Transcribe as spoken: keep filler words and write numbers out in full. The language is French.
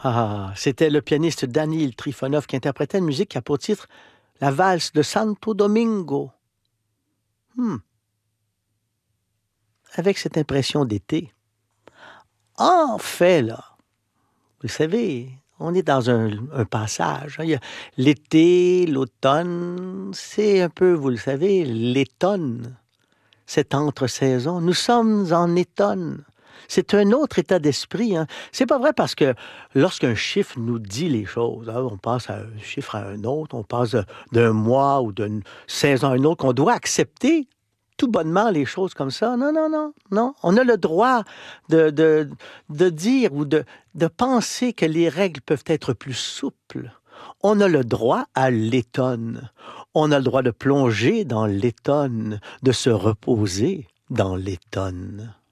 Ah, c'était le pianiste Danil Trifonov qui interprétait une musique qui a pour titre La valse de Santo Domingo. Hmm. Avec cette impression d'été. En fait, là, vous savez, on est dans un, un passage. Hein. Il y a l'été, l'automne, c'est un peu, vous le savez, l'étonne. Cette entre-saison, nous sommes en étonne. C'est un autre état d'esprit. Hein. C'est pas vrai parce que lorsqu'un chiffre nous dit les choses, hein, on passe à un chiffre à un autre, on passe d'un mois ou d'une saison à une autre, qu'on doit accepter tout bonnement les choses comme ça. Non, non, non, non. On a le droit de, de, de dire ou de, de penser que les règles peuvent être plus souples. On a le droit à l'étonne. On a le droit de plonger dans l'étonne, de se reposer dans l'étonne.